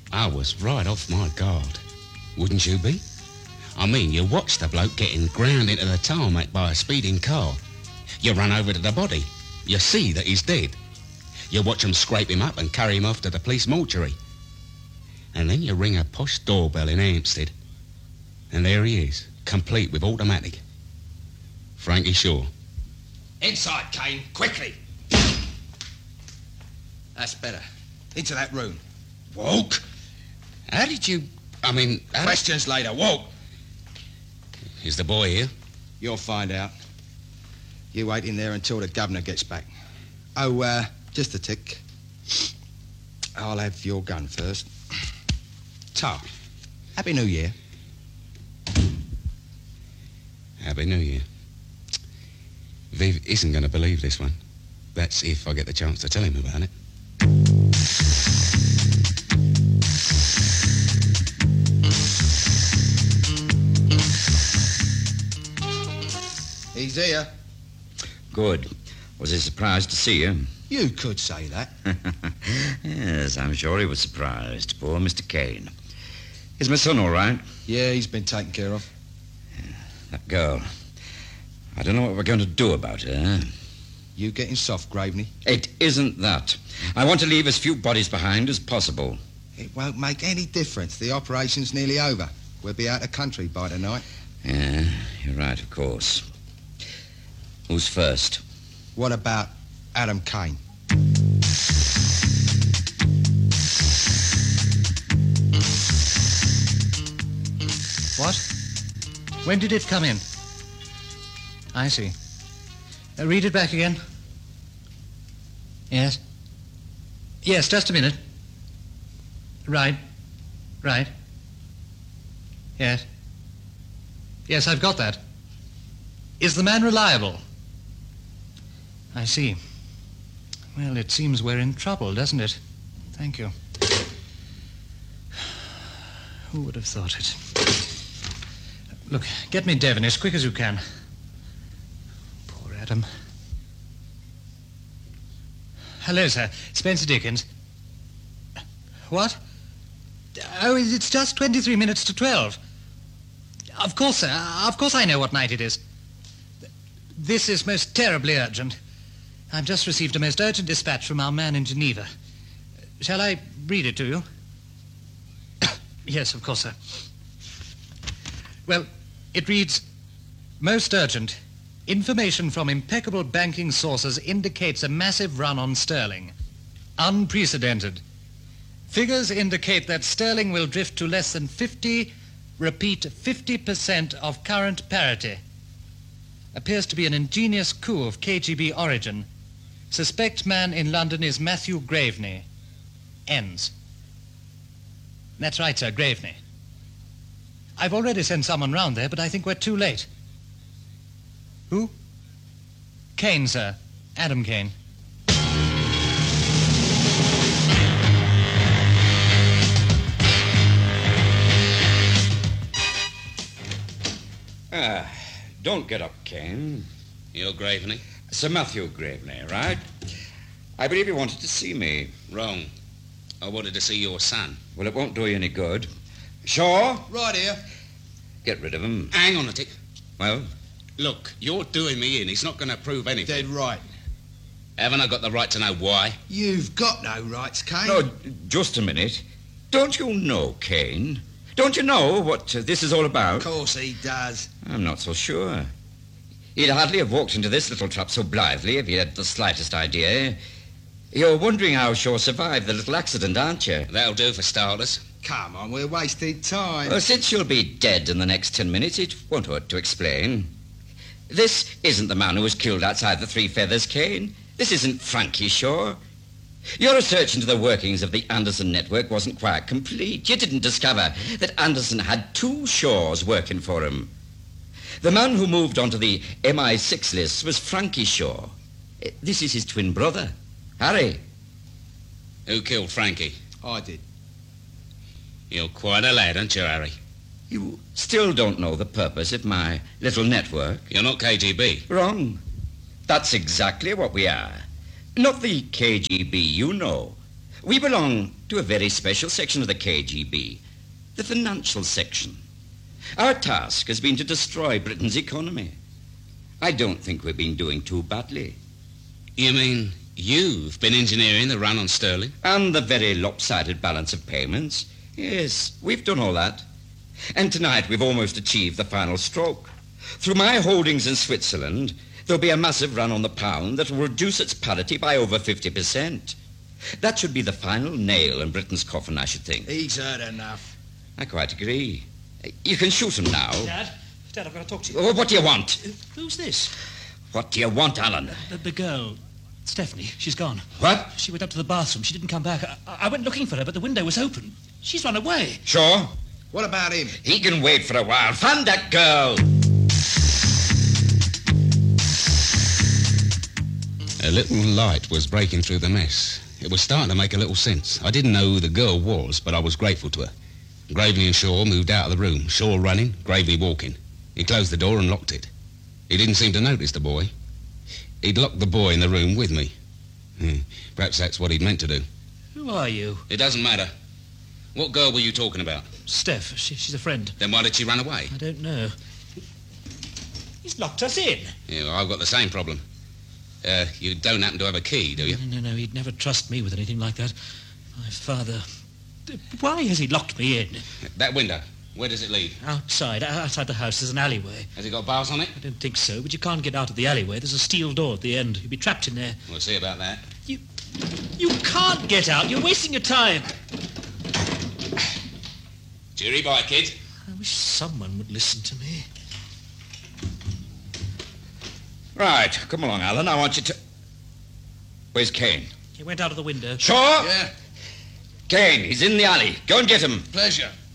I was right off my guard. Wouldn't you be? I mean, you watch the bloke getting ground into the tarmac by a speeding car. You run over to the body. You see that he's dead. You watch them scrape him up and carry him off to the police mortuary. And then you ring a posh doorbell in Hampstead. And there he is, complete with automatic. Frankie Shaw. Inside, Kane, quickly. That's better. Into that room. Walk. How did you... Questions later. Walk. Is the boy here? You'll find out. You wait in there until the governor gets back. Oh, just a tick. I'll have your gun first. Tar. Happy New Year. Happy New Year. Viv isn't going to believe this one. That's if I get the chance to tell him about it. He's here. Good. Was he surprised to see you? You could say that. Yes, I'm sure he was surprised. Poor Mr. Kane. Is my son all right? Yeah, he's been taken care of. That girl. I don't know what we're going to do about her. You getting soft, Graveney? It isn't that. I want to leave as few bodies behind as possible. It won't make any difference. The operation's nearly over. We'll be out of country by tonight. Yeah, you're right, of course. Who's first? What about Adam Kane? What? When did it come in? I see. Read it back again. Yes. Yes, just a minute. Right. Yes. Yes, I've got that. Is the man reliable? I see. Well, it seems we're in trouble, doesn't it? Thank you. Who would have thought it? Look, get me Devon as quick as you can. Poor Adam. Hello, sir. Spencer Dickens. What? Oh, it's just 23 minutes to 12. Of course, sir. Of course I know what night it is. This is most terribly urgent. I've just received a most urgent dispatch from our man in Geneva. Shall I read it to you? Yes, of course, sir. Well, it reads, most urgent. Information from impeccable banking sources indicates a massive run on sterling. Unprecedented. Figures indicate that sterling will drift to less than 50%, 50% of current parity. Appears to be an ingenious coup of KGB origin. Suspect man in London is Matthew Graveney. Ends. That's right, sir, Graveney. I've already sent someone round there, but I think we're too late. Who? Kane, sir. Adam Kane. Don't get up, Kane. You're Graveney? Sir Matthew Graveney, right? I believe you wanted to see me. Wrong. I wanted to see your son. Well, it won't do you any good. Shaw? Right here. Get rid of him. Hang on a tick. Well? Look, you're doing me in. He's not going to prove anything. Dead right. Haven't I got the right to know why? You've got no rights, Kane. No, just a minute. Don't you know, Kane? Don't you know what this is all about? Of course he does. I'm not so sure. He'd hardly have walked into this little trap so blithely if he had the slightest idea. You're wondering how Shaw survived the little accident, aren't you? That'll do for starters. Come on, we're wasting time. Well, since you'll be dead in the next 10 minutes, it won't hurt to explain. This isn't the man who was killed outside the Three Feathers, Kane. This isn't Frankie Shaw. Your research into the workings of the Anderson network wasn't quite complete. You didn't discover that Anderson had two Shaws working for him. The man who moved onto the MI6 list was Frankie Shaw. This is his twin brother, Harry. Who killed Frankie? I did. You're quite a lad, aren't you, Harry? You still don't know the purpose of my little network? You're not KGB. Wrong. That's exactly what we are. Not the KGB you know. We belong to a very special section of the KGB, the financial section. Our task has been to destroy Britain's economy. I don't think we've been doing too badly. You mean you've been engineering the run on sterling? And the very lopsided balance of payments. Yes, we've done all that. And tonight we've almost achieved the final stroke. Through my holdings in Switzerland, there'll be a massive run on the pound that will reduce its parity by over 50%. That should be the final nail in Britain's coffin, I should think. He's heard enough. I quite agree. You can shoot him now. Dad, I've got to talk to you. Oh, what do you want? Who's this? What do you want, Alan? The girl, Stephanie. She's gone. What? She went up to the bathroom. She didn't come back. I went looking for her, but the window was open. She's run away. Sure. What about him? He can wait for a while. Find that girl. A little light was breaking through the mess. It was starting to make a little sense. I didn't know who the girl was, but I was grateful to her. Gravely and Shaw moved out of the room, Shaw running, Gravely walking. He closed the door and locked it. He didn't seem to notice the boy. He'd locked the boy in the room with me. Perhaps that's what he'd meant to do. Who are you? It doesn't matter. What girl were you talking about? Steph. She's a friend. Then why did she run away? I don't know. He's locked us in. Yeah, well, I've got the same problem. You don't happen to have a key, do you? No. He'd never trust me with anything like that. My father... Why has he locked me in? That window, where does it lead? Outside the house, there's an alleyway. Has it got bars on it? I don't think so, but you can't get out of the alleyway. There's a steel door at the end. You'll be trapped in there. We'll see about that. You can't get out. You're wasting your time. Cheery bye, kid. I wish someone would listen to me. Right, come along, Alan. I want you to... Where's Kane? He went out of the window. Sure? Yeah, Kane, he's in the alley. Go and get him. pleasure.